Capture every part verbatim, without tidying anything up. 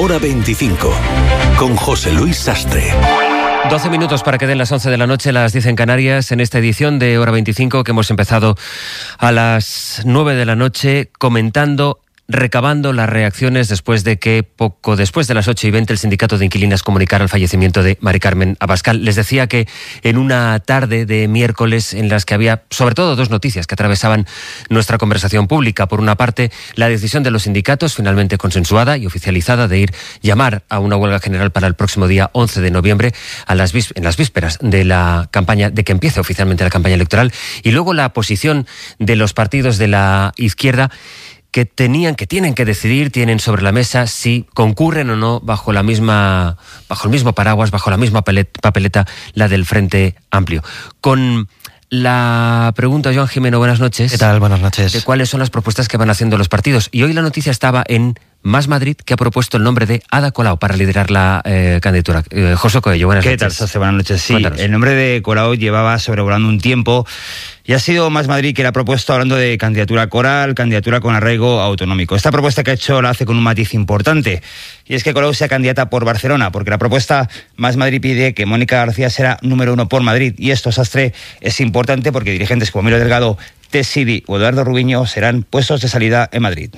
Hora veinticinco, con José Luis Sastre. doce minutos para que den las once de la noche, las diez en Canarias, en esta edición de Hora veinticinco que hemos empezado a las nueve de la noche comentando, recabando las reacciones después de que poco después de las ocho y veinte el Sindicato de Inquilinas comunicara el fallecimiento de Mari Carmen Abascal. Les decía que en una tarde de miércoles en las que había sobre todo dos noticias que atravesaban nuestra conversación pública. Por una parte, la decisión de los sindicatos, finalmente consensuada y oficializada, de ir llamar a una huelga general para el próximo día once de noviembre, a las vis- en las vísperas de la campaña, de que empiece oficialmente la campaña electoral. Y luego la posición de los partidos de la izquierda, que tenían, que tienen que decidir, tienen sobre la mesa si concurren o no bajo la misma, bajo el mismo paraguas, bajo la misma papeleta, la del Frente Amplio. Con la pregunta, Joan Jimeno, buenas noches. ¿Qué tal? Buenas noches. De cuáles son las propuestas que van haciendo los partidos. Y hoy la noticia estaba en Más Madrid, que ha propuesto el nombre de Ada Colau para liderar la eh, candidatura. Eh, José Coello, buenas ¿Qué noches. ¿Qué tal, Sase? Buenas noches. Sí, Cuéntanos. El nombre de Colau llevaba sobrevolando un tiempo y ha sido Más Madrid que la ha propuesto hablando de candidatura coral, candidatura con arraigo autonómico. Esta propuesta que ha hecho la hace con un matiz importante, y es que Colau sea candidata por Barcelona, porque la propuesta Más Madrid pide que Mónica García será número uno por Madrid, y esto, Sastre, es importante porque dirigentes como Miro Delgado, Tess Sidi o Eduardo Rubiño serán puestos de salida en Madrid.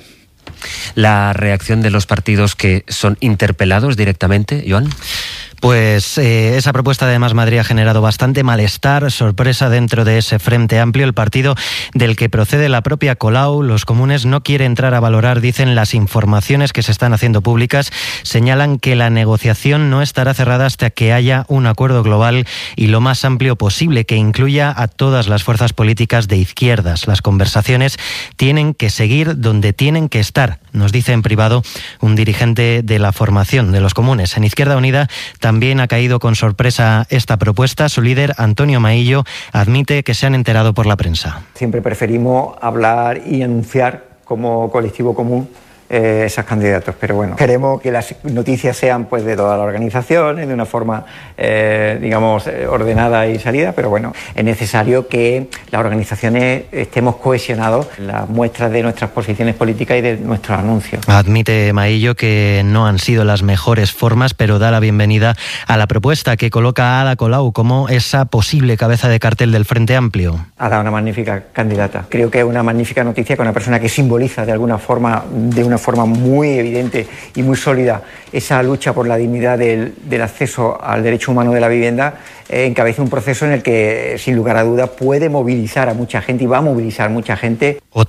La reacción de los partidos que son interpelados directamente, Joan. Pues eh, esa propuesta de Más Madrid ha generado bastante malestar, sorpresa dentro de ese Frente Amplio, el partido del que procede la propia Colau. Los comunes no quieren entrar a valorar, dicen, las informaciones que se están haciendo públicas. Señalan que la negociación no estará cerrada hasta que haya un acuerdo global y lo más amplio posible, que incluya a todas las fuerzas políticas de izquierdas. Las conversaciones tienen que seguir donde tienen que estar, nos dice en privado un dirigente de la formación de los comunes. En Izquierda Unida también ha caído con sorpresa esta propuesta. Su líder, Antonio Maillo, admite que se han enterado por la prensa. Siempre preferimos hablar y anunciar como colectivo común eh, esas candidatos, pero bueno, queremos que las noticias sean pues de todas las organizaciones, de una forma eh, digamos ordenada y salida, pero bueno, es necesario que las organizaciones estemos cohesionados en las muestras de nuestras posiciones políticas y de nuestros anuncios. Admite Maillo que no han sido las mejores formas, pero da la bienvenida a la propuesta que coloca a Ada Colau como esa posible cabeza de cartel del Frente Amplio. Ada, una magnífica candidata. Creo que es una magnífica noticia, con una persona que simboliza de alguna forma, de una forma muy evidente y muy sólida, esa lucha por la dignidad del, del acceso al derecho humano de la vivienda. Eh, encabeza un proceso en el que, sin lugar a dudas, puede movilizar a mucha gente y va a movilizar mucha gente.